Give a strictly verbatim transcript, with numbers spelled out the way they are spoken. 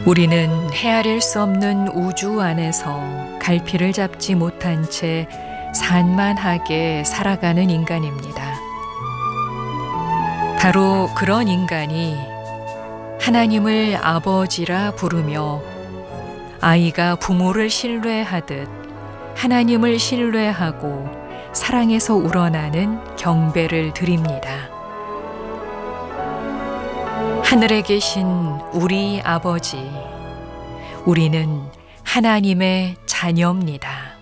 우리는 헤아릴 수 없는 우주 안에서 갈피를 잡지 못한 채 산만하게 살아가는 인간입니다. 바로 그런 인간이 하나님을 아버지라 부르며 아이가 부모를 신뢰하듯 하나님을 신뢰하고 사랑에서 우러나는 경배를 드립니다. 하늘에 계신 우리 아버지, 우리는 하나님의 자녀입니다.